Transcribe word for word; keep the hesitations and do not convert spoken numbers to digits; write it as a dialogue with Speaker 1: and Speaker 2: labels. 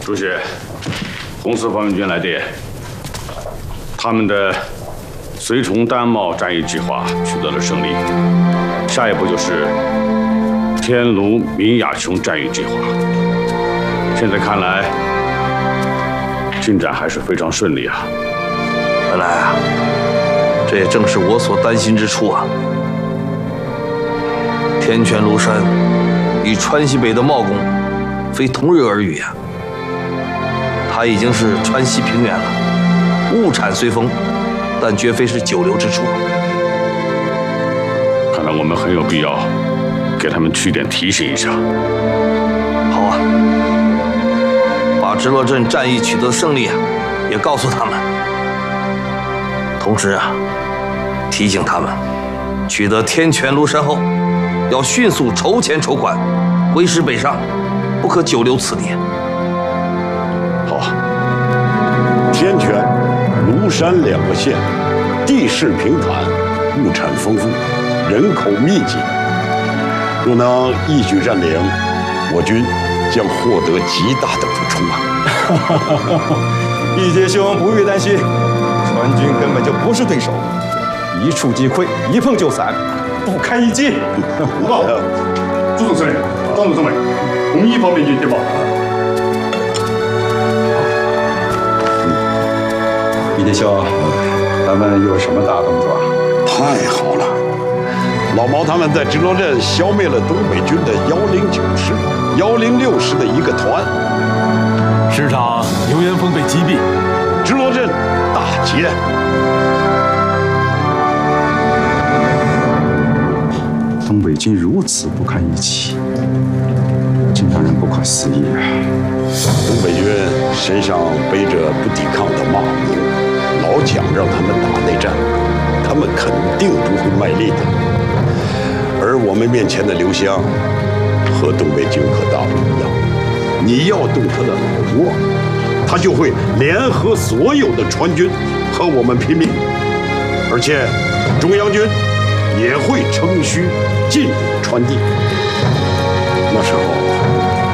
Speaker 1: 主席，红四方面军来电，他们的随从丹茂战役计划取得了胜利，下一步就是天卢民雅琼战役计划。现在看来，进展还是非常顺利啊。
Speaker 2: 原来啊，这也正是我所担心之处啊。天泉庐山与川西北的茂公，非同日而语啊。它已经是川西平原了，物产虽丰，但绝非是久留之处。
Speaker 1: 看来我们很有必要给他们去点提醒一下。
Speaker 2: 好啊，把直洛镇战役取得的胜利啊，也告诉他们。同时啊，提醒他们，取得天泉庐山后，要迅速筹钱筹款，挥师北上，不可久留此地。
Speaker 1: 好，
Speaker 3: 天泉、庐山两个县，地势平坦，物产丰富，人口密集。若能一举占领，我军将获得极大的补充啊！
Speaker 4: 义杰兄不必担心，川军根本就不是对手，一触即溃，一碰就散，不堪一击。
Speaker 5: 报告，朱总司令、张总政委，红一方面军电报。
Speaker 4: 义杰兄，咱们有什么大动作？
Speaker 3: 太好了！老毛他们在直罗镇消灭了东北军的幺零九师、幺零六师的一个团。
Speaker 6: 师长，牛元峰被击毙，
Speaker 3: 直罗镇大捷。
Speaker 4: 东北军如此不堪一击，真让人不可思议啊！
Speaker 3: 东北军身上背着不抵抗的骂名，老蒋让他们打内战，他们肯定不会卖力的。而我们面前的刘湘和东北军可大不一样，你要动他的脑窝，他就会联合所有的川军和我们拼命，而且中央军也会乘虚进入川地。那时候